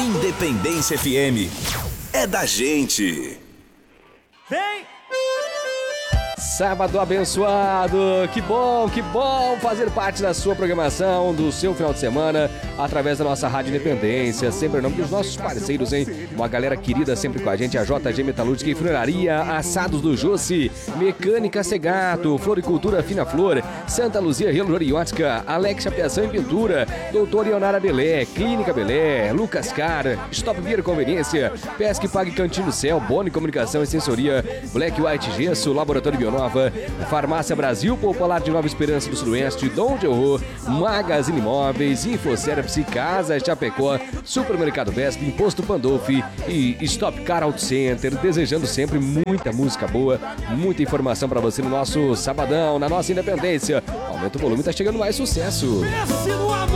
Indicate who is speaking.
Speaker 1: Independência FM. É da gente.
Speaker 2: Vem!
Speaker 3: Sábado abençoado, que bom fazer parte da sua programação, do seu final de semana, através da nossa Rádio Independência, sempre em nome dos nossos parceiros, hein? Uma galera querida sempre com a gente, a JG Metalúrgica e Funilaria, Assados do Jussi, Mecânica Segato, Floricultura Fina Flor, Santa Luzia Reloriótica, Alex Chapeação e Pintura, Doutor Leonara Belé, Clínica Belé, Lucas Car, Stop Beer Conveniência, Pesque Pague Cantinho do Céu, Boni Comunicação e Sensoria, Black White Gesso, Laboratório Bionova, Farmácia Brasil, Popular de Nova Esperança do Sudoeste, Dom de Horror, Magazine Imóveis, Infoservice, Casa Chapecó, Supermercado Vesp, Imposto Pandolfi e Stop Car Auto Center, desejando sempre muita música boa, muita informação pra você no nosso sabadão, na nossa Independência. Aumenta o volume, tá chegando mais sucesso.
Speaker 2: Pense no amor.